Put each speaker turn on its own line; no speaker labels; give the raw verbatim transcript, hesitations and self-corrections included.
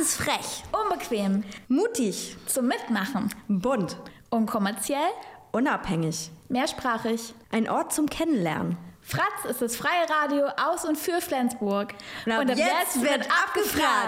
ist frech,
unbequem,
mutig,
zum Mitmachen,
bunt,
unkommerziell,
unabhängig,
mehrsprachig.
Ein Ort zum Kennenlernen.
Fratz ist das freie Radio aus und für Flensburg.
Und ab jetzt wird abgefragt.